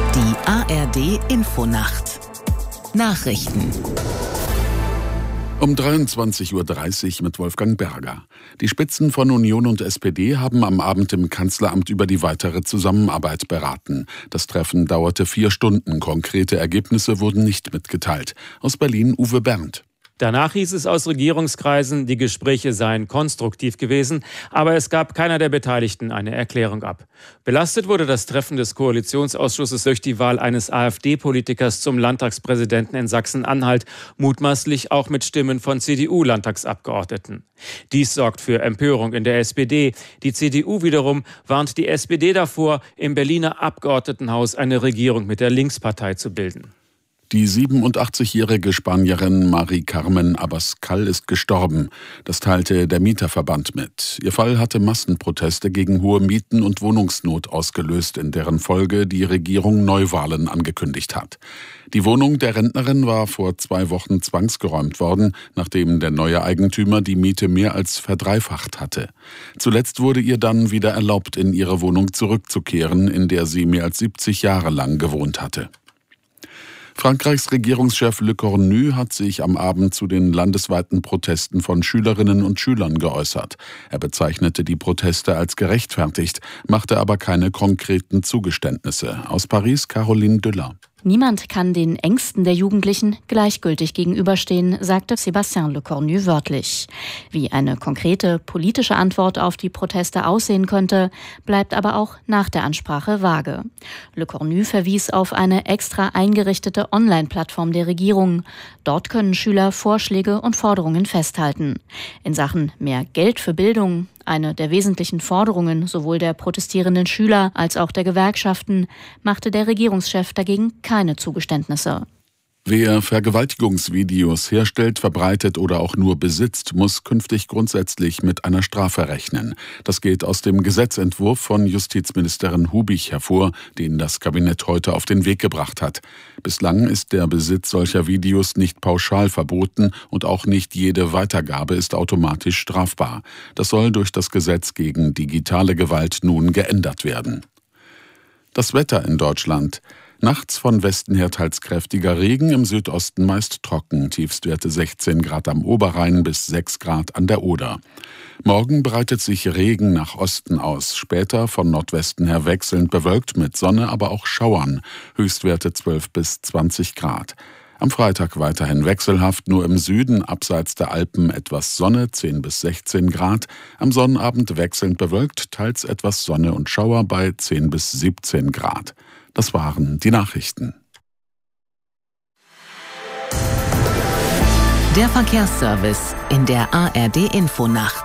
Die ARD-Infonacht. Nachrichten. Um 23:30 Uhr mit Wolfgang Berger. Die Spitzen von Union und SPD haben am Abend im Kanzleramt über die weitere Zusammenarbeit beraten. Das Treffen dauerte 4 Stunden. Konkrete Ergebnisse wurden nicht mitgeteilt. Aus Berlin Uwe Berndt. Danach hieß es aus Regierungskreisen, die Gespräche seien konstruktiv gewesen, aber es gab keiner der Beteiligten eine Erklärung ab. Belastet wurde das Treffen des Koalitionsausschusses durch die Wahl eines AfD-Politikers zum Landtagspräsidenten in Sachsen-Anhalt, mutmaßlich auch mit Stimmen von CDU-Landtagsabgeordneten. Dies sorgt für Empörung in der SPD. Die CDU wiederum warnt die SPD davor, im Berliner Abgeordnetenhaus eine Regierung mit der Linkspartei zu bilden. Die 87-jährige Spanierin Mari Carmen Abascal ist gestorben. Das teilte der Mieterverband mit. Ihr Fall hatte Massenproteste gegen hohe Mieten und Wohnungsnot ausgelöst, in deren Folge die Regierung Neuwahlen angekündigt hat. Die Wohnung der Rentnerin war vor 2 Wochen zwangsgeräumt worden, nachdem der neue Eigentümer die Miete mehr als verdreifacht hatte. Zuletzt wurde ihr dann wieder erlaubt, in ihre Wohnung zurückzukehren, in der sie mehr als 70 Jahre lang gewohnt hatte. Frankreichs Regierungschef Le Cornu hat sich am Abend zu den landesweiten Protesten von Schülerinnen und Schülern geäußert. Er bezeichnete die Proteste als gerechtfertigt, machte aber keine konkreten Zugeständnisse. Aus Paris Caroline Düller. Niemand kann den Ängsten der Jugendlichen gleichgültig gegenüberstehen, sagte Sébastien Le Cornu wörtlich. Wie eine konkrete politische Antwort auf die Proteste aussehen könnte, bleibt aber auch nach der Ansprache vage. Le Cornu verwies auf eine extra eingerichtete Online-Plattform der Regierung. Dort können Schüler Vorschläge und Forderungen festhalten. In Sachen mehr Geld für Bildung, eine der wesentlichen Forderungen sowohl der protestierenden Schüler als auch der Gewerkschaften, machte der Regierungschef dagegen keine Zugeständnisse. Wer Vergewaltigungsvideos herstellt, verbreitet oder auch nur besitzt, muss künftig grundsätzlich mit einer Strafe rechnen. Das geht aus dem Gesetzentwurf von Justizministerin Hubich hervor, den das Kabinett heute auf den Weg gebracht hat. Bislang ist der Besitz solcher Videos nicht pauschal verboten und auch nicht jede Weitergabe ist automatisch strafbar. Das soll durch das Gesetz gegen digitale Gewalt nun geändert werden. Das Wetter in Deutschland. Nachts von Westen her teils kräftiger Regen, im Südosten meist trocken, Tiefstwerte 16 Grad am Oberrhein bis 6 Grad an der Oder. Morgen breitet sich Regen nach Osten aus, später von Nordwesten her wechselnd bewölkt mit Sonne, aber auch Schauern, Höchstwerte 12 bis 20 Grad. Am Freitag weiterhin wechselhaft, nur im Süden abseits der Alpen etwas Sonne, 10 bis 16 Grad. Am Sonnabend wechselnd bewölkt, teils etwas Sonne und Schauer bei 10 bis 17 Grad. Das waren die Nachrichten. Der Verkehrsservice in der ARD-Infonacht.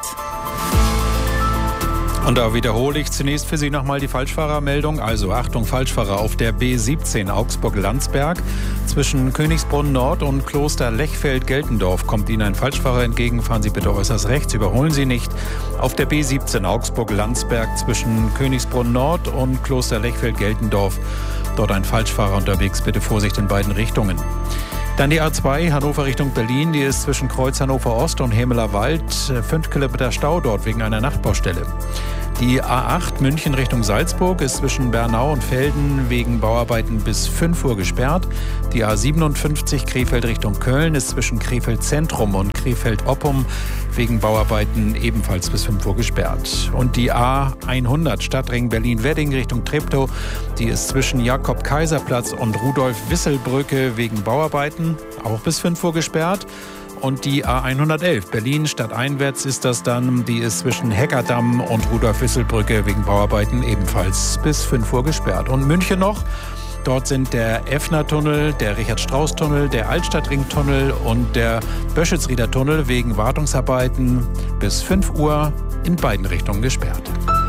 Und da wiederhole ich zunächst für Sie nochmal die Falschfahrermeldung. Also Achtung, Falschfahrer auf der B17 Augsburg-Landsberg. Zwischen Königsbrunn Nord und Kloster Lechfeld-Geltendorf kommt Ihnen ein Falschfahrer entgegen. Fahren Sie bitte äußerst rechts, überholen Sie nicht. Auf der B17 Augsburg-Landsberg zwischen Königsbrunn Nord und Kloster Lechfeld-Geltendorf. Dort ein Falschfahrer unterwegs, bitte Vorsicht in beiden Richtungen. Dann die A2 Hannover Richtung Berlin, die ist zwischen Kreuz Hannover Ost und Hemeler Wald. 5 Kilometer Stau dort wegen einer Nachtbaustelle. Die A8 München Richtung Salzburg ist zwischen Bernau und Velden wegen Bauarbeiten bis 5 Uhr gesperrt. Die A57 Krefeld Richtung Köln ist zwischen Krefeld Zentrum und Krefeld Oppum wegen Bauarbeiten ebenfalls bis 5 Uhr gesperrt. Und die A100 Stadtring Berlin-Wedding Richtung Treptow, die ist zwischen Jakob-Kaiser-Platz und Rudolf-Wissel-Brücke wegen Bauarbeiten auch bis 5 Uhr gesperrt. Und die A111 Berlin stadteinwärts ist das dann, die ist zwischen Heckerdamm und Rudolf-Wissel-Brücke wegen Bauarbeiten ebenfalls bis 5 Uhr gesperrt. Und München noch, dort sind der Effner-Tunnel, der Richard-Strauß-Tunnel, der Altstadtring-Tunnel und der Böschitz-Rieder-Tunnel wegen Wartungsarbeiten bis 5 Uhr in beiden Richtungen gesperrt.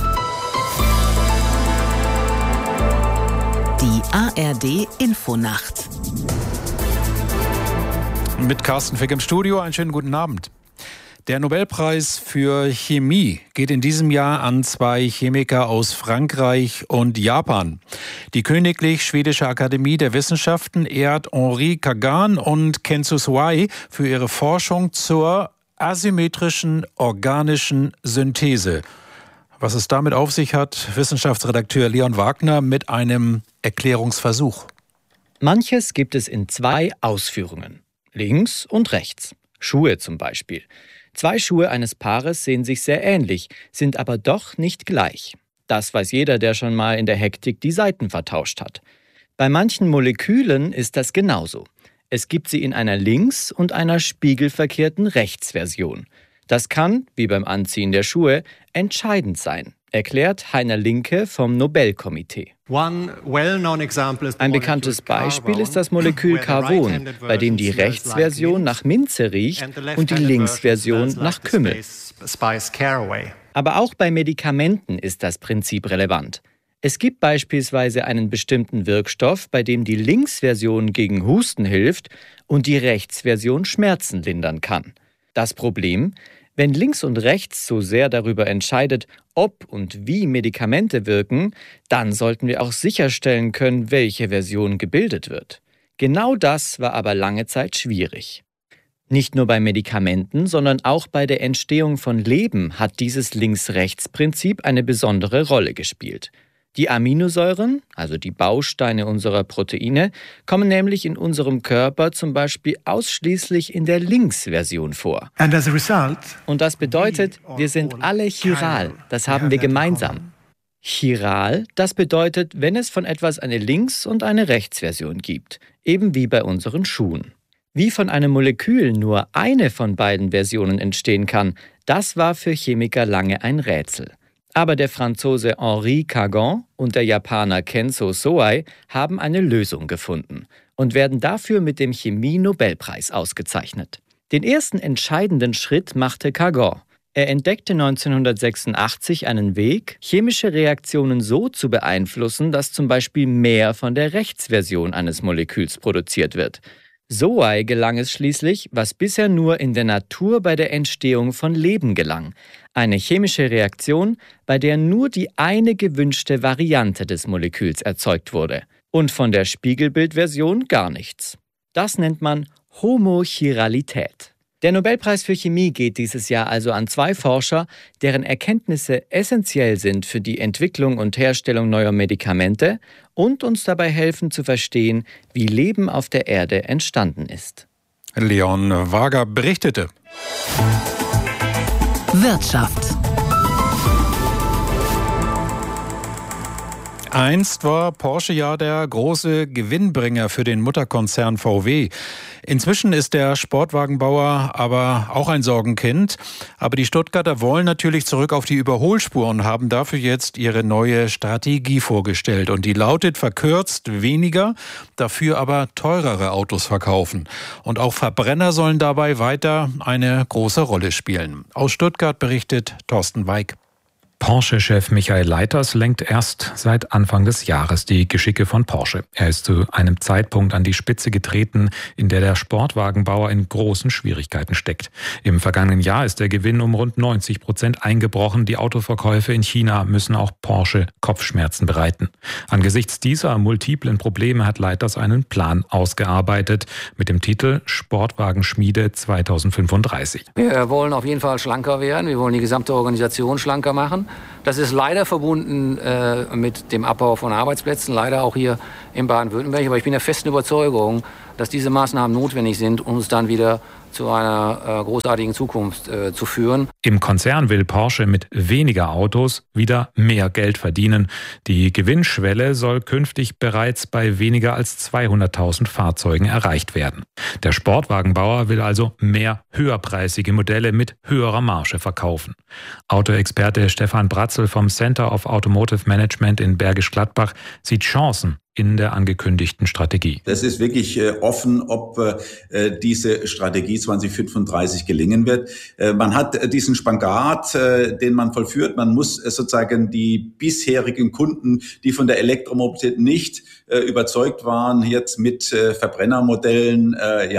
Die ARD-Infonacht. Mit Carsten Fick im Studio, einen schönen guten Abend. Der Nobelpreis für Chemie geht in diesem Jahr an 2 Chemiker aus Frankreich und Japan. Die Königlich Schwedische Akademie der Wissenschaften ehrt Henri Kagan und Kenzo Suai für ihre Forschung zur asymmetrischen organischen Synthese. Was es damit auf sich hat, Wissenschaftsredakteur Leon Wagner mit einem Erklärungsversuch. Manches gibt es in 2 Ausführungen. Links und rechts. Schuhe zum Beispiel. 2 Schuhe eines Paares sehen sich sehr ähnlich, sind aber doch nicht gleich. Das weiß jeder, der schon mal in der Hektik die Seiten vertauscht hat. Bei manchen Molekülen ist das genauso. Es gibt sie in einer links- und einer spiegelverkehrten Rechtsversion. Das kann, wie beim Anziehen der Schuhe, entscheidend sein, erklärt Heiner Linke vom Nobelkomitee. Ein bekanntes Beispiel ist das Molekül Carbon, bei dem die Rechtsversion nach Minze riecht und die Linksversion nach Kümmel. Aber auch bei Medikamenten ist das Prinzip relevant. Es gibt beispielsweise einen bestimmten Wirkstoff, bei dem die Linksversion gegen Husten hilft und die Rechtsversion Schmerzen lindern kann. Das Problem: Wenn links und rechts so sehr darüber entscheidet, ob und wie Medikamente wirken, dann sollten wir auch sicherstellen können, welche Version gebildet wird. Genau das war aber lange Zeit schwierig. Nicht nur bei Medikamenten, sondern auch bei der Entstehung von Leben hat dieses Links-Rechts-Prinzip eine besondere Rolle gespielt. Die Aminosäuren, also die Bausteine unserer Proteine, kommen nämlich in unserem Körper zum Beispiel ausschließlich in der Linksversion vor. Und das bedeutet, wir sind alle chiral, das haben wir gemeinsam. Chiral, das bedeutet, wenn es von etwas eine Links- und eine Rechtsversion gibt, eben wie bei unseren Schuhen. Wie von einem Molekül nur eine von beiden Versionen entstehen kann, das war für Chemiker lange ein Rätsel. Aber der Franzose Henri Cagon und der Japaner Kenzo Soei haben eine Lösung gefunden und werden dafür mit dem Chemie-Nobelpreis ausgezeichnet. Den ersten entscheidenden Schritt machte Cagon. Er entdeckte 1986 einen Weg, chemische Reaktionen so zu beeinflussen, dass zum Beispiel mehr von der Rechtsversion eines Moleküls produziert wird. Soei gelang es schließlich, was bisher nur in der Natur bei der Entstehung von Leben gelang. Eine chemische Reaktion, bei der nur die eine gewünschte Variante des Moleküls erzeugt wurde. Und von der Spiegelbildversion gar nichts. Das nennt man Homochiralität. Der Nobelpreis für Chemie geht dieses Jahr also an 2 Forscher, deren Erkenntnisse essentiell sind für die Entwicklung und Herstellung neuer Medikamente und uns dabei helfen zu verstehen, wie Leben auf der Erde entstanden ist. Leon Wagner berichtete. Wirtschaft. Einst war Porsche ja der große Gewinnbringer für den Mutterkonzern VW. Inzwischen ist der Sportwagenbauer aber auch ein Sorgenkind. Aber die Stuttgarter wollen natürlich zurück auf die Überholspur und haben dafür jetzt ihre neue Strategie vorgestellt. Und die lautet verkürzt weniger, dafür aber teurere Autos verkaufen. Und auch Verbrenner sollen dabei weiter eine große Rolle spielen. Aus Stuttgart berichtet Thorsten Weig. Porsche-Chef Michael Leiters lenkt erst seit Anfang des Jahres die Geschicke von Porsche. Er ist zu einem Zeitpunkt an die Spitze getreten, in der der Sportwagenbauer in großen Schwierigkeiten steckt. Im vergangenen Jahr ist der Gewinn um rund 90% eingebrochen. Die Autoverkäufe in China müssen auch Porsche Kopfschmerzen bereiten. Angesichts dieser multiplen Probleme hat Leiters einen Plan ausgearbeitet mit dem Titel Sportwagenschmiede 2035. Wir wollen auf jeden Fall schlanker werden. Wir wollen die gesamte Organisation schlanker machen. Das ist leider verbunden mit dem Abbau von Arbeitsplätzen, leider auch hier in Baden-Württemberg. Aber ich bin der festen Überzeugung, dass diese Maßnahmen notwendig sind, um uns dann wieder zu einer großartigen Zukunft zu führen. Im Konzern will Porsche mit weniger Autos wieder mehr Geld verdienen. Die Gewinnschwelle soll künftig bereits bei weniger als 200.000 Fahrzeugen erreicht werden. Der Sportwagenbauer will also mehr höherpreisige Modelle mit höherer Marge verkaufen. Autoexperte Stefan Bratzel vom Center of Automotive Management in Bergisch Gladbach sieht Chancen in der angekündigten Strategie. Das ist wirklich offen, ob diese Strategie 2035 gelingen wird. Man hat diesen Spagat, den man vollführt. Man muss sozusagen die bisherigen Kunden, die von der Elektromobilität nicht überzeugt waren, jetzt mit Verbrennermodellen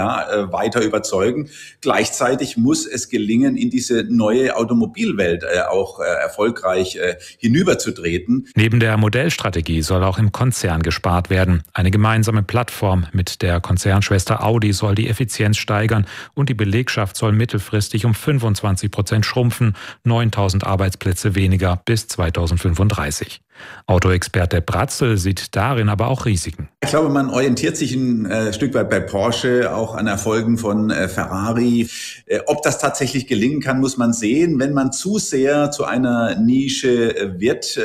weiter überzeugen. Gleichzeitig muss es gelingen, in diese neue Automobilwelt auch erfolgreich hinüberzutreten. Neben der Modellstrategie soll auch im Konzern gespart werden. Eine gemeinsame Plattform mit der Konzernschwester Audi soll die Effizienz steigern und die Belegschaft soll mittelfristig um 25% schrumpfen, 9.000 Arbeitsplätze weniger bis 2035. Autoexperte Bratzel sieht darin aber auch Risiken. Ich glaube, man orientiert sich ein Stück weit bei Porsche, auch an Erfolgen von Ferrari. Ob das tatsächlich gelingen kann, muss man sehen. Wenn man zu sehr zu einer Nische wird,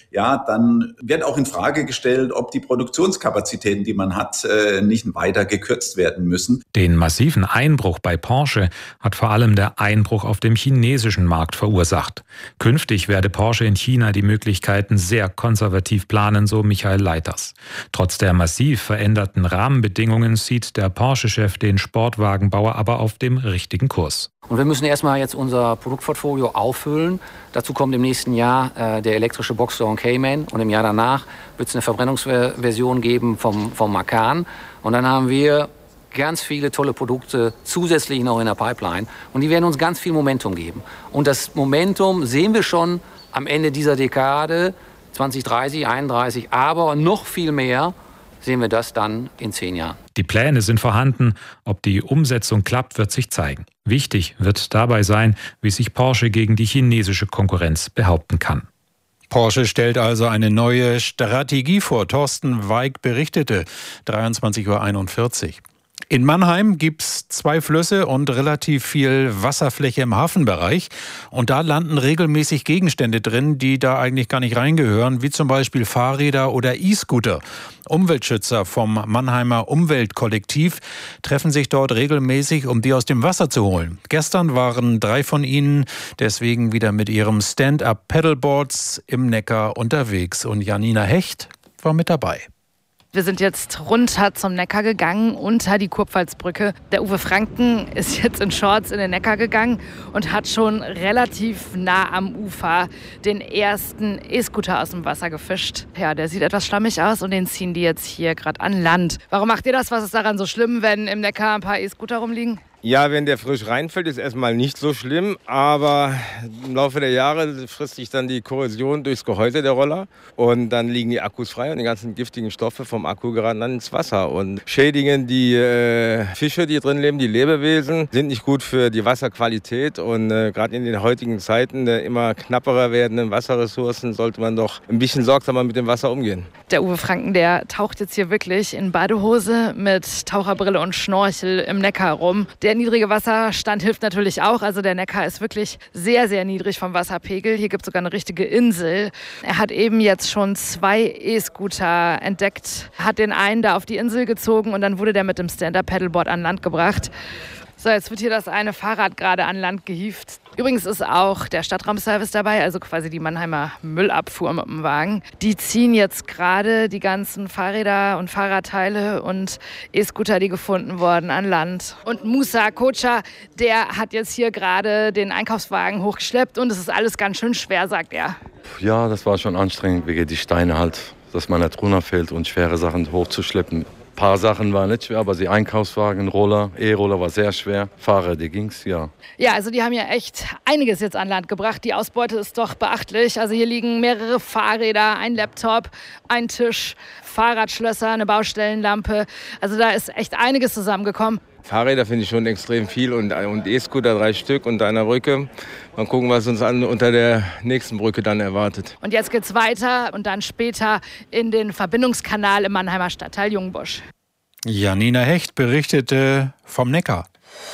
dann wird auch in Frage gestellt, ob die Produktionskapazitäten, die man hat, nicht weiter gekürzt werden müssen. Den massiven Einbruch bei Porsche hat vor allem der Einbruch auf dem chinesischen Markt verursacht. Künftig werde Porsche in China die Möglichkeiten sehr konservativ planen, so Michael Leiters. Trotz der massiv veränderten Rahmenbedingungen sieht der Porsche-Chef den Sportwagenbauer aber auf dem richtigen Kurs. Und wir müssen erstmal jetzt unser Produktportfolio auffüllen. Dazu kommt im nächsten Jahr der elektrische Boxster und Cayman. Und im Jahr danach wird es eine Verbrennungsversion geben vom Macan. Und dann haben wir ganz viele tolle Produkte zusätzlich noch in der Pipeline. Und die werden uns ganz viel Momentum geben. Und das Momentum sehen wir schon am Ende dieser Dekade, 2030, 2031, aber noch viel mehr sehen wir das dann in 10 Jahren. Die Pläne sind vorhanden. Ob die Umsetzung klappt, wird sich zeigen. Wichtig wird dabei sein, wie sich Porsche gegen die chinesische Konkurrenz behaupten kann. Porsche stellt also eine neue Strategie vor. Thorsten Weig berichtete, 23:41 Uhr. In Mannheim gibt's 2 Flüsse und relativ viel Wasserfläche im Hafenbereich. Und da landen regelmäßig Gegenstände drin, die da eigentlich gar nicht reingehören, wie zum Beispiel Fahrräder oder E-Scooter. Umweltschützer vom Mannheimer Umweltkollektiv treffen sich dort regelmäßig, um die aus dem Wasser zu holen. Gestern waren 3 von ihnen deswegen wieder mit ihrem Stand-up-Paddleboards im Neckar unterwegs. Und Janina Hecht war mit dabei. Wir sind jetzt runter zum Neckar gegangen, unter die Kurpfalzbrücke. Der Uwe Franken ist jetzt in Shorts in den Neckar gegangen und hat schon relativ nah am Ufer den ersten E-Scooter aus dem Wasser gefischt. Ja, der sieht etwas schlammig aus und den ziehen die jetzt hier gerade an Land. Warum macht ihr das? Was ist daran so schlimm, wenn im Neckar ein paar E-Scooter rumliegen? Ja, wenn der frisch reinfällt, ist erstmal nicht so schlimm, aber im Laufe der Jahre frisst sich dann die Korrosion durchs Gehäuse der Roller und dann liegen die Akkus frei und die ganzen giftigen Stoffe vom Akku geraten dann ins Wasser und schädigen die Fische, die drin leben, die Lebewesen, sind nicht gut für die Wasserqualität und gerade in den heutigen Zeiten der immer knapperer werdenden Wasserressourcen sollte man doch ein bisschen sorgsamer mit dem Wasser umgehen. Der Uwe Franken, der taucht jetzt hier wirklich in Badehose mit Taucherbrille und Schnorchel im Neckar rum. Der niedrige Wasserstand hilft natürlich auch. Also der Neckar ist wirklich sehr, sehr niedrig vom Wasserpegel. Hier gibt es sogar eine richtige Insel. Er hat eben jetzt schon 2 E-Scooter entdeckt, hat den einen da auf die Insel gezogen und dann wurde der mit dem Stand-up-Paddleboard an Land gebracht. So, jetzt wird hier das eine Fahrrad gerade an Land gehievt. Übrigens ist auch der Stadtraumservice dabei, also quasi die Mannheimer Müllabfuhr mit dem Wagen. Die ziehen jetzt gerade die ganzen Fahrräder und Fahrradteile und E-Scooter, die gefunden wurden, an Land. Und Musa Kocha, der hat jetzt hier gerade den Einkaufswagen hochgeschleppt und es ist alles ganz schön schwer, sagt er. Ja, das war schon anstrengend, wegen die Steine halt, dass man nicht runterfällt und schwere Sachen hochzuschleppen. Ein paar Sachen waren nicht schwer, aber die Einkaufswagen, Roller, E-Roller war sehr schwer. Fahrer, die ging's, ja. Ja, also die haben ja echt einiges jetzt an Land gebracht. Die Ausbeute ist doch beachtlich. Also hier liegen mehrere Fahrräder, ein Laptop, ein Tisch, Fahrradschlösser, eine Baustellenlampe. Also da ist echt einiges zusammengekommen. Fahrräder finde ich schon extrem viel und E-Scooter 3 Stück unter einer Brücke. Mal gucken, was uns unter der nächsten Brücke dann erwartet. Und jetzt geht's weiter und dann später in den Verbindungskanal im Mannheimer Stadtteil Jungbusch. Janina Hecht berichtete vom Neckar.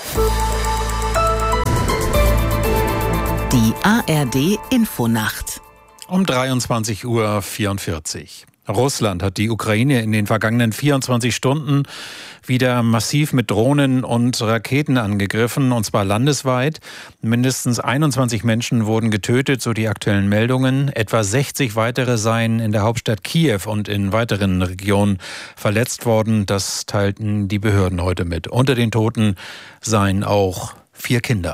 Die ARD Infonacht. Um 23:44 Uhr. Russland hat die Ukraine in den vergangenen 24 Stunden wieder massiv mit Drohnen und Raketen angegriffen, und zwar landesweit. Mindestens 21 Menschen wurden getötet, so die aktuellen Meldungen. Etwa 60 weitere seien in der Hauptstadt Kiew und in weiteren Regionen verletzt worden. Das teilten die Behörden heute mit. Unter den Toten seien auch 4 Kinder.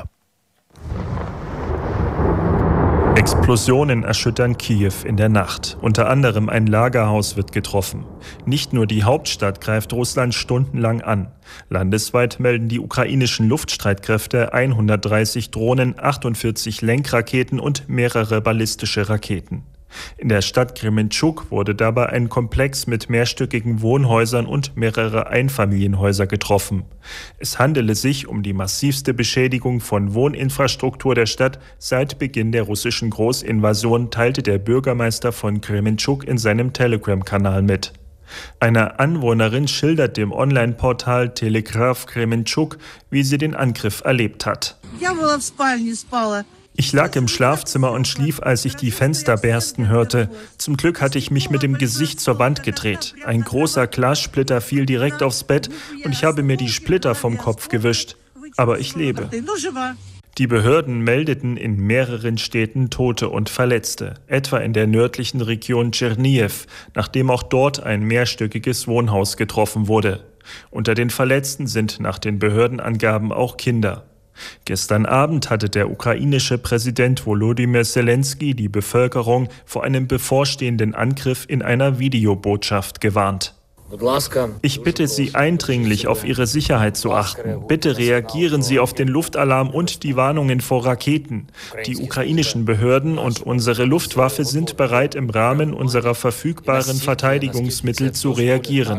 Explosionen erschüttern Kiew in der Nacht. Unter anderem ein Lagerhaus wird getroffen. Nicht nur die Hauptstadt greift Russland stundenlang an. Landesweit melden die ukrainischen Luftstreitkräfte 130 Drohnen, 48 Lenkraketen und mehrere ballistische Raketen. In der Stadt Krementschuk wurde dabei ein Komplex mit mehrstöckigen Wohnhäusern und mehrere Einfamilienhäuser getroffen. Es handele sich um die massivste Beschädigung von Wohninfrastruktur der Stadt seit Beginn der russischen Großinvasion, teilte der Bürgermeister von Krementschuk in seinem Telegram-Kanal mit. Eine Anwohnerin schildert dem Online-Portal Telegraph Krementschuk, wie sie den Angriff erlebt hat. Ich lag im Schlafzimmer und schlief, als ich die Fenster bersten hörte. Zum Glück hatte ich mich mit dem Gesicht zur Wand gedreht. Ein großer Glassplitter fiel direkt aufs Bett und ich habe mir die Splitter vom Kopf gewischt. Aber ich lebe. Die Behörden meldeten in mehreren Städten Tote und Verletzte, etwa in der nördlichen Region Tschernihiv, nachdem auch dort ein mehrstöckiges Wohnhaus getroffen wurde. Unter den Verletzten sind nach den Behördenangaben auch Kinder. Gestern Abend hatte der ukrainische Präsident Volodymyr Zelensky die Bevölkerung vor einem bevorstehenden Angriff in einer Videobotschaft gewarnt. Ich bitte Sie eindringlich, auf Ihre Sicherheit zu achten. Bitte reagieren Sie auf den Luftalarm und die Warnungen vor Raketen. Die ukrainischen Behörden und unsere Luftwaffe sind bereit, im Rahmen unserer verfügbaren Verteidigungsmittel zu reagieren.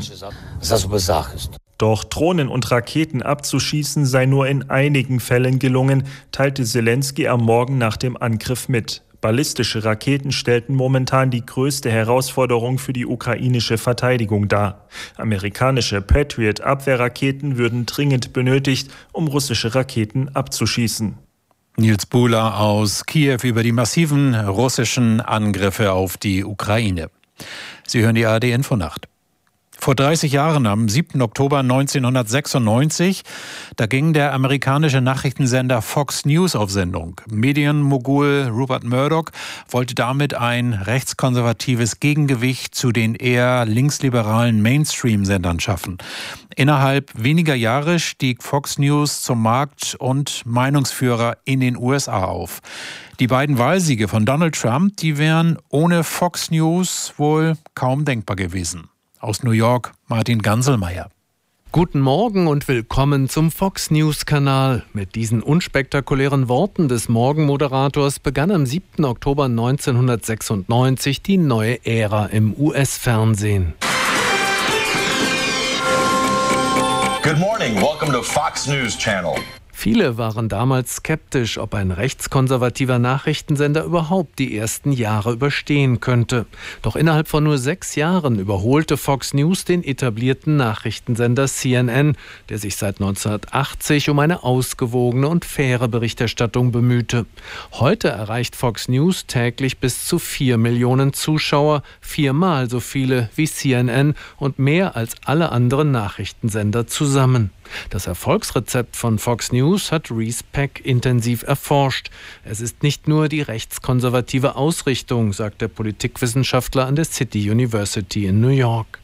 Doch Drohnen und Raketen abzuschießen sei nur in einigen Fällen gelungen, teilte Zelensky am Morgen nach dem Angriff mit. Ballistische Raketen stellten momentan die größte Herausforderung für die ukrainische Verteidigung dar. Amerikanische Patriot-Abwehrraketen würden dringend benötigt, um russische Raketen abzuschießen. Nils Buhler aus Kiew über die massiven russischen Angriffe auf die Ukraine. Sie hören die ARD-Infonacht. Vor 30 Jahren, am 7. Oktober 1996, da ging der amerikanische Nachrichtensender Fox News auf Sendung. Medienmogul Rupert Murdoch wollte damit ein rechtskonservatives Gegengewicht zu den eher linksliberalen Mainstream-Sendern schaffen. Innerhalb weniger Jahre stieg Fox News zum Markt- und Meinungsführer in den USA auf. Die beiden Wahlsiege von Donald Trump, die wären ohne Fox News wohl kaum denkbar gewesen. Aus New York, Martin Ganselmeier. Guten Morgen und willkommen zum Fox News-Kanal. Mit diesen unspektakulären Worten des Morgenmoderators begann am 7. Oktober 1996 die neue Ära im US-Fernsehen. Good morning, welcome to Fox News Channel. Viele waren damals skeptisch, ob ein rechtskonservativer Nachrichtensender überhaupt die ersten Jahre überstehen könnte. Doch innerhalb von nur 6 Jahren überholte Fox News den etablierten Nachrichtensender CNN, der sich seit 1980 um eine ausgewogene und faire Berichterstattung bemühte. Heute erreicht Fox News täglich bis zu 4 Millionen Zuschauer, 4-mal so viele wie CNN und mehr als alle anderen Nachrichtensender zusammen. Das Erfolgsrezept von Fox News hat Reese Peck intensiv erforscht. Es ist nicht nur die rechtskonservative Ausrichtung, sagt der Politikwissenschaftler an der City University in New York.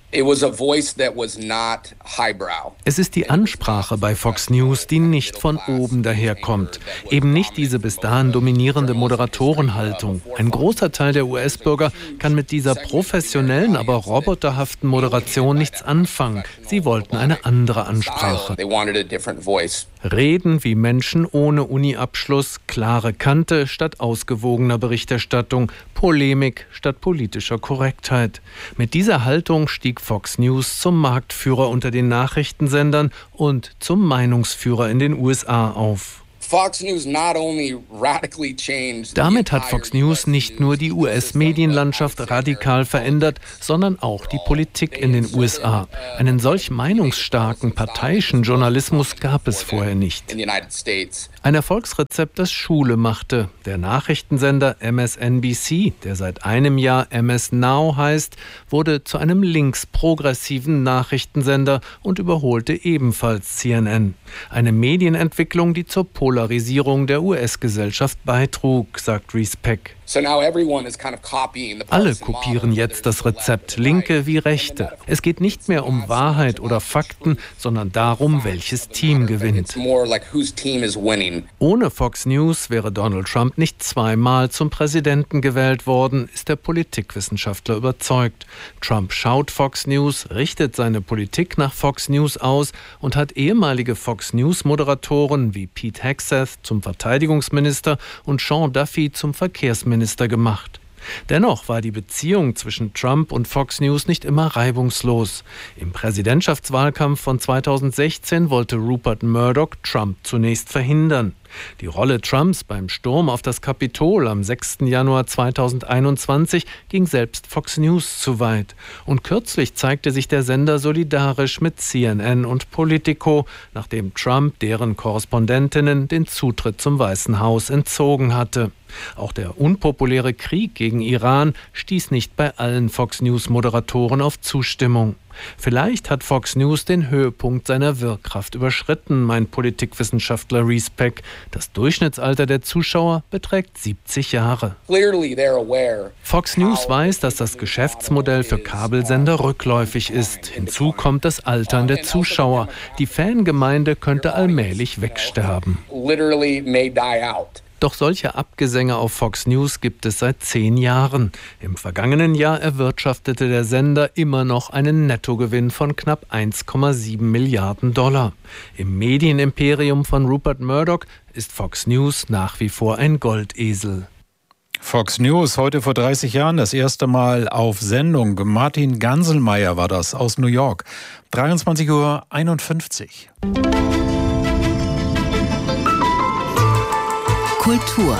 Es ist die Ansprache bei Fox News, die nicht von oben daherkommt. Eben nicht diese bis dahin dominierende Moderatorenhaltung. Ein großer Teil der US-Bürger kann mit dieser professionellen, aber roboterhaften Moderation nichts anfangen. Sie wollten eine andere Ansprache. Reden wie Menschen ohne Uni-Abschluss, klare Kante statt ausgewogener Berichterstattung, Polemik statt politischer Korrektheit. Mit dieser Haltung stieg Fox News zum Marktführer unter den Nachrichtensendern und zum Meinungsführer in den USA auf. Damit hat Fox News nicht nur die US-Medienlandschaft radikal verändert, sondern auch die Politik in den USA. Einen solch meinungsstarken parteiischen Journalismus gab es vorher nicht. Ein Erfolgsrezept, das Schule machte. Der Nachrichtensender MSNBC, der seit einem Jahr MS Now heißt, wurde zu einem linksprogressiven Nachrichtensender und überholte ebenfalls CNN. Eine Medienentwicklung, die zur Polarisierung der US-Gesellschaft beitrug, sagt Reese Peck. Alle kopieren jetzt das Rezept, Linke wie Rechte. Es geht nicht mehr um Wahrheit oder Fakten, sondern darum, welches Team gewinnt. Ohne Fox News wäre Donald Trump nicht 2-mal zum Präsidenten gewählt worden, ist der Politikwissenschaftler überzeugt. Trump schaut Fox News, richtet seine Politik nach Fox News aus und hat ehemalige Fox News-Moderatoren wie Pete Hegseth zum Verteidigungsminister und Sean Duffy zum Verkehrsminister gemacht. Dennoch war die Beziehung zwischen Trump und Fox News nicht immer reibungslos. Im Präsidentschaftswahlkampf von 2016 wollte Rupert Murdoch Trump zunächst verhindern. Die Rolle Trumps beim Sturm auf das Kapitol am 6. Januar 2021 ging selbst Fox News zu weit. Und kürzlich zeigte sich der Sender solidarisch mit CNN und Politico, nachdem Trump deren Korrespondentinnen den Zutritt zum Weißen Haus entzogen hatte. Auch der unpopuläre Krieg gegen Iran stieß nicht bei allen Fox News-Moderatoren auf Zustimmung. Vielleicht hat Fox News den Höhepunkt seiner Wirkkraft überschritten, meint Politikwissenschaftler Reese Peck. Das Durchschnittsalter der Zuschauer beträgt 70 Jahre. Fox News weiß, dass das Geschäftsmodell für Kabelsender rückläufig ist. Hinzu kommt das Altern der Zuschauer. Die Fangemeinde könnte allmählich wegsterben. Doch solche Abgesänge auf Fox News gibt es seit 10 Jahren. Im vergangenen Jahr erwirtschaftete der Sender immer noch einen Nettogewinn von knapp 1,7 Milliarden $. Im Medienimperium von Rupert Murdoch ist Fox News nach wie vor ein Goldesel. Fox News, heute vor 30 Jahren das erste Mal auf Sendung. Martin Ganselmeier war das aus New York. 23:51 Uhr. Kultur.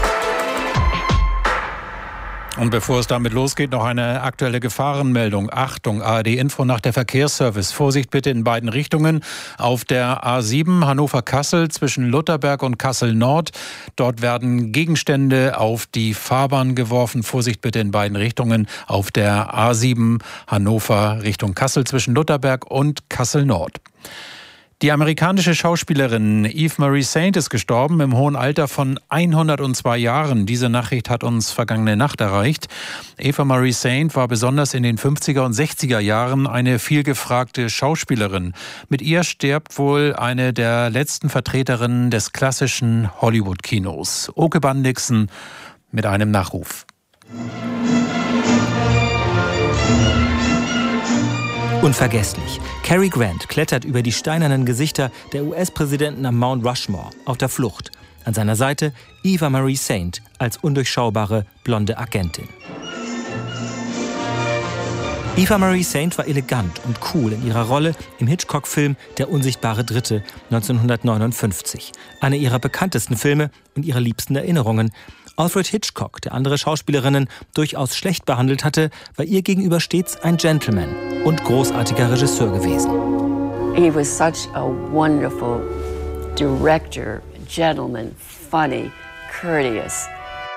Und bevor es damit losgeht, noch eine aktuelle Gefahrenmeldung. Achtung, ARD-Info nach der Verkehrsservice. Vorsicht bitte in beiden Richtungen. Auf der A7 Hannover-Kassel zwischen Lutherberg und Kassel-Nord. Dort werden Gegenstände auf die Fahrbahn geworfen. Vorsicht bitte in beiden Richtungen. Auf der A7 Hannover Richtung Kassel zwischen Lutherberg und Kassel-Nord. Die amerikanische Schauspielerin Eve Marie Saint ist gestorben im hohen Alter von 102 Jahren. Diese Nachricht hat uns vergangene Nacht erreicht. Eva Marie Saint war besonders in den 50er und 60er Jahren eine vielgefragte Schauspielerin. Mit ihr stirbt wohl eine der letzten Vertreterinnen des klassischen Hollywood-Kinos. Oke Bandixen mit einem Nachruf. Unvergesslich. Cary Grant klettert über die steinernen Gesichter der US-Präsidenten am Mount Rushmore auf der Flucht. An seiner Seite Eva Marie Saint als undurchschaubare blonde Agentin. Eva Marie Saint war elegant und cool in ihrer Rolle im Hitchcock-Film Der unsichtbare Dritte 1959. Einer ihrer bekanntesten Filme und ihrer liebsten Erinnerungen. Alfred Hitchcock, der andere Schauspielerinnen durchaus schlecht behandelt hatte, war ihr gegenüber stets ein Gentleman und großartiger Regisseur gewesen. He was such a wonderful director, gentleman, funny, courteous.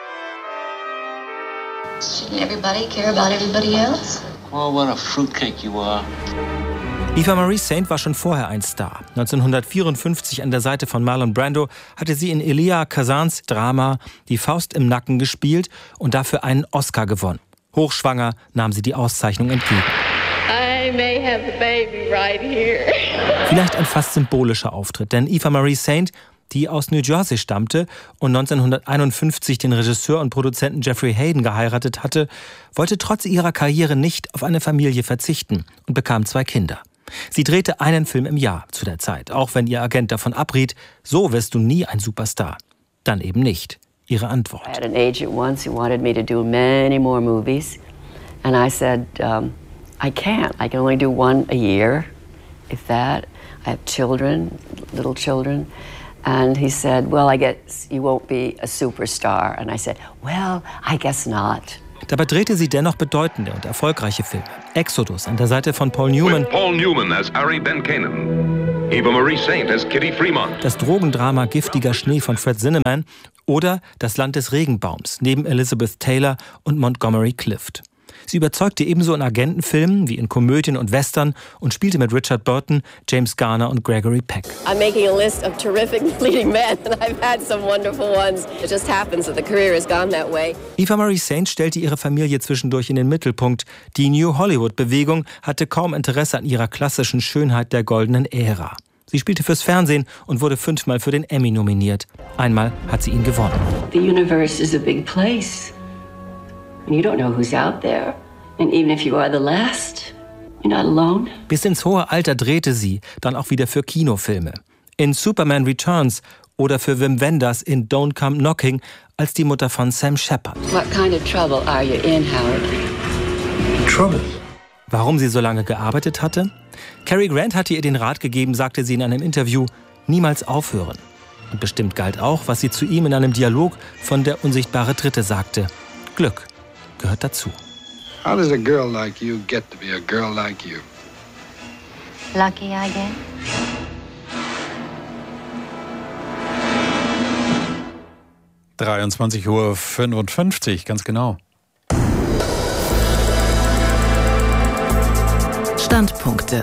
Shouldn't everybody care about everybody else? Oh, what a fruitcake you are. Eva Marie Saint war schon vorher ein Star. 1954 an der Seite von Marlon Brando hatte sie in Elia Kazans Drama Die Faust im Nacken gespielt und dafür einen Oscar gewonnen. Hochschwanger nahm sie die Auszeichnung entgegen. I may have the baby right here. Vielleicht ein fast symbolischer Auftritt, denn Eva Marie Saint, die aus New Jersey stammte und 1951 den Regisseur und Produzenten Jeffrey Hayden geheiratet hatte, wollte trotz ihrer Karriere nicht auf eine Familie verzichten und bekam 2 Kinder. Sie drehte einen Film im Jahr zu der Zeit, auch wenn ihr Agent davon abriet, so wirst du nie ein Superstar. Dann eben nicht. Ihre Antwort. I had an agent once who wanted me to do many more movies. And I said, I can't. I can only do one a year, if that. I have children, little children. And he said, well, I guess you won't be a superstar. And I said, well, I guess not. Dabei drehte sie dennoch bedeutende und erfolgreiche Filme. Exodus an der Seite von Paul Newman. With Paul Newman as Harry Ben Cannon. Eva Marie Saint as Kitty Fremont. Das Drogendrama Giftiger Schnee von Fred Zinnemann oder Das Land des Regenbaums neben Elizabeth Taylor und Montgomery Clift. Sie überzeugte ebenso in Agentenfilmen wie in Komödien und Western und spielte mit Richard Burton, James Garner und Gregory Peck. I'm making a list of terrific leading men and I've had some wonderful ones. It just happens that the career has gone that way. Eva Marie Saint stellte ihre Familie zwischendurch in den Mittelpunkt. Die New Hollywood-Bewegung hatte kaum Interesse an ihrer klassischen Schönheit der goldenen Ära. Sie spielte fürs Fernsehen und wurde 5-mal für den Emmy nominiert. Einmal hat sie ihn gewonnen. The universe is a big place. And you don't know who's out there. And even if you are the last, you're not alone. Bis ins hohe Alter drehte sie, dann auch wieder für Kinofilme. In Superman Returns oder für Wim Wenders in Don't Come Knocking als die Mutter von Sam Shepard. What kind of trouble are you in, Howard? Trouble. Warum sie so lange gearbeitet hatte? Cary Grant hatte ihr den Rat gegeben, sagte sie in einem Interview, niemals aufhören. Und bestimmt galt auch, was sie zu ihm in einem Dialog von Der unsichtbare Dritte sagte. Glück gehört dazu. How does a girl like you get to be a girl like you? Lucky, I guess. (23:55 Uhr), ganz genau. Standpunkte.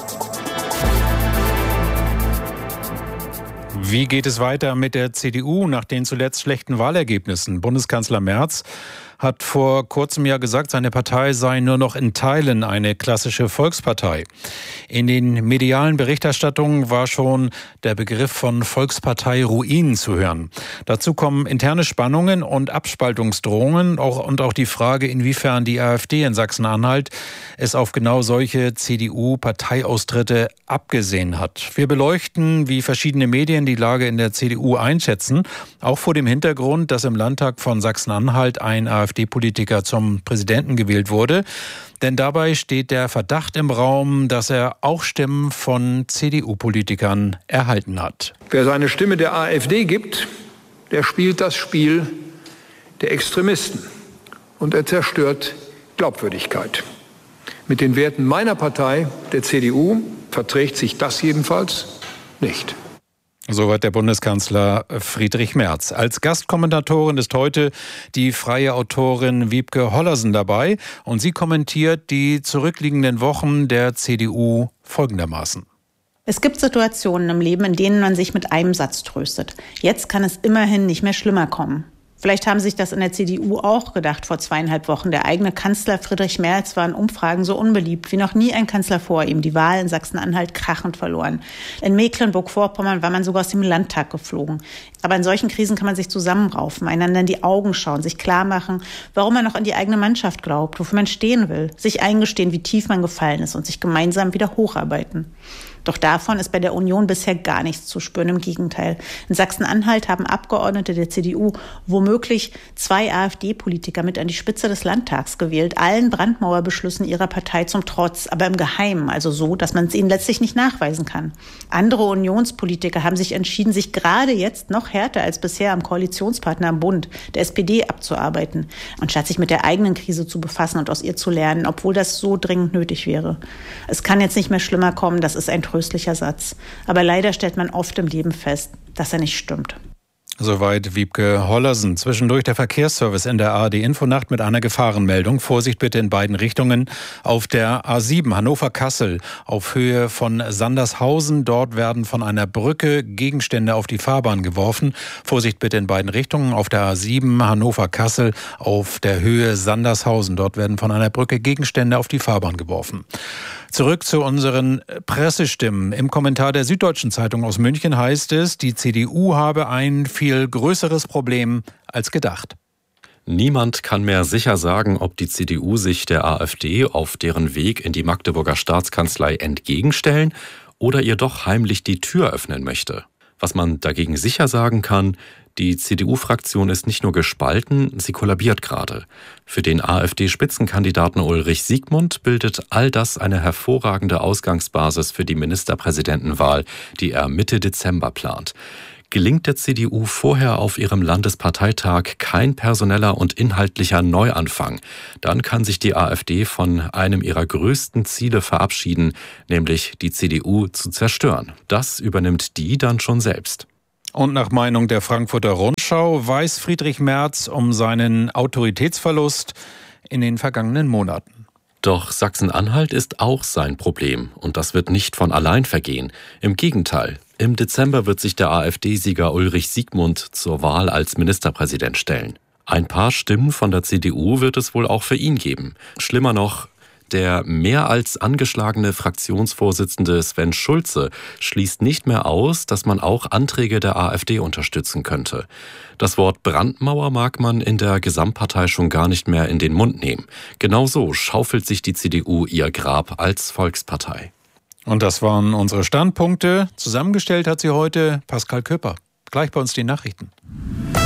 Wie geht es weiter mit der CDU nach den zuletzt schlechten Wahlergebnissen? Bundeskanzler Merz hat vor kurzem ja gesagt, seine Partei sei nur noch in Teilen eine klassische Volkspartei. In den medialen Berichterstattungen war schon der Begriff von Volkspartei Ruin zu hören. Dazu kommen interne Spannungen und Abspaltungsdrohungen und auch die Frage, inwiefern die AfD in Sachsen-Anhalt es auf genau solche CDU-Parteiaustritte abgesehen hat. Wir beleuchten, wie verschiedene Medien die Lage in der CDU einschätzen, auch vor dem Hintergrund, dass im Landtag von Sachsen-Anhalt ein AfD-Politiker zum Präsidenten gewählt wurde. Denn dabei steht der Verdacht im Raum, dass er auch Stimmen von CDU-Politikern erhalten hat. Wer seine Stimme der AfD gibt, der spielt das Spiel der Extremisten. Und er zerstört Glaubwürdigkeit. Mit den Werten meiner Partei, der CDU, verträgt sich das jedenfalls nicht. Soweit der Bundeskanzler Friedrich Merz. Als Gastkommentatorin ist heute die freie Autorin Wiebke Hollersen dabei und sie kommentiert die zurückliegenden Wochen der CDU folgendermaßen. Es gibt Situationen im Leben, in denen man sich mit einem Satz tröstet. Jetzt kann es immerhin nicht mehr schlimmer kommen. Vielleicht haben sich das in der CDU auch gedacht vor 2,5 Wochen. Der eigene Kanzler Friedrich Merz war in Umfragen so unbeliebt wie noch nie ein Kanzler vor ihm. Die Wahl in Sachsen-Anhalt krachend verloren. In Mecklenburg-Vorpommern war man sogar aus dem Landtag geflogen. Aber in solchen Krisen kann man sich zusammenraufen, einander in die Augen schauen, sich klar machen, warum man noch an die eigene Mannschaft glaubt, wofür man stehen will, sich eingestehen, wie tief man gefallen ist und sich gemeinsam wieder hocharbeiten. Doch davon ist bei der Union bisher gar nichts zu spüren, im Gegenteil. In Sachsen-Anhalt haben Abgeordnete der CDU womöglich 2 AfD-Politiker mit an die Spitze des Landtags gewählt, allen Brandmauerbeschlüssen ihrer Partei zum Trotz, aber im Geheimen, also so, dass man es ihnen letztlich nicht nachweisen kann. Andere Unionspolitiker haben sich entschieden, sich gerade jetzt noch härter als bisher am Koalitionspartner im Bund, der SPD, abzuarbeiten, anstatt sich mit der eigenen Krise zu befassen und aus ihr zu lernen, obwohl das so dringend nötig wäre. Es kann jetzt nicht mehr schlimmer kommen, das ist ein tröstlicher Satz. Aber leider stellt man oft im Leben fest, dass er nicht stimmt. Soweit Wiebke Hollersen. Zwischendurch der Verkehrsservice in der ARD-Infonacht mit einer Gefahrenmeldung. Vorsicht bitte in beiden Richtungen. Auf der A7 Hannover-Kassel auf Höhe von Sandershausen. Dort werden von einer Brücke Gegenstände auf die Fahrbahn geworfen. Vorsicht bitte in beiden Richtungen. Auf der A7 Hannover-Kassel auf der Höhe Sandershausen. Dort werden von einer Brücke Gegenstände auf die Fahrbahn geworfen. Zurück zu unseren Pressestimmen. Im Kommentar der Süddeutschen Zeitung aus München heißt es, die CDU habe ein viel größeres Problem als gedacht. Niemand kann mehr sicher sagen, ob die CDU sich der AfD auf deren Weg in die Magdeburger Staatskanzlei entgegenstellen oder ihr doch heimlich die Tür öffnen möchte. Was man dagegen sicher sagen kann, die CDU-Fraktion ist nicht nur gespalten, sie kollabiert gerade. Für den AfD-Spitzenkandidaten Ulrich Siegmund bildet all das eine hervorragende Ausgangsbasis für die Ministerpräsidentenwahl, die er Mitte Dezember plant. Gelingt der CDU vorher auf ihrem Landesparteitag kein personeller und inhaltlicher Neuanfang, dann kann sich die AfD von einem ihrer größten Ziele verabschieden, nämlich die CDU zu zerstören. Das übernimmt die dann schon selbst. Und nach Meinung der Frankfurter Rundschau weiß Friedrich Merz um seinen Autoritätsverlust in den vergangenen Monaten. Doch Sachsen-Anhalt ist auch sein Problem und das wird nicht von allein vergehen. Im Gegenteil, im Dezember wird sich der AfD-Sieger Ulrich Siegmund zur Wahl als Ministerpräsident stellen. Ein paar Stimmen von der CDU wird es wohl auch für ihn geben. Schlimmer noch, der mehr als angeschlagene Fraktionsvorsitzende Sven Schulze schließt nicht mehr aus, dass man auch Anträge der AfD unterstützen könnte. Das Wort Brandmauer mag man in der Gesamtpartei schon gar nicht mehr in den Mund nehmen. Genauso schaufelt sich die CDU ihr Grab als Volkspartei. Und das waren unsere Standpunkte. Zusammengestellt hat sie heute Pascal Köpper. Gleich bei uns die Nachrichten.